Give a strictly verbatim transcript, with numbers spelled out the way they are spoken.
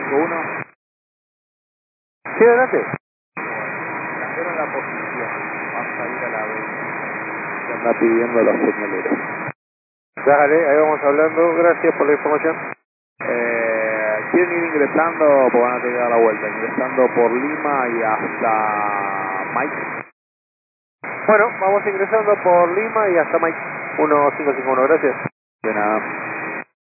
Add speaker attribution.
Speaker 1: cinco uno.
Speaker 2: Sí, adelante.
Speaker 1: Cambiaron la posición. Va a salir a la veinte. Se anda pidiendo los señaleros.
Speaker 2: Dale, ahí vamos hablando. Gracias por la información.
Speaker 1: Eh, quieren ir ingresando, pues van a tener que dar la vuelta, ingresando por Lima y hasta Mike.
Speaker 2: Bueno, vamos ingresando por Lima y hasta Mike. uno cinco cinco uno, gracias.
Speaker 1: De nada.